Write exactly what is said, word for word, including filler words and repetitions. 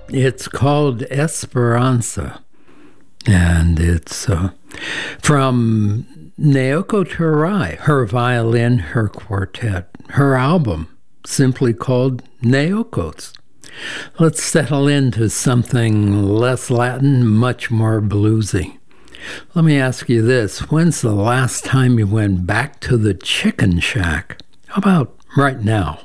It's called Esperanza, and it's uh, from Naoko Terai, her violin, her quartet, her album, simply called Naokos. Let's settle into something less Latin, much more bluesy. Let me ask you this. When's the last time you went back to the chicken shack? How about right now?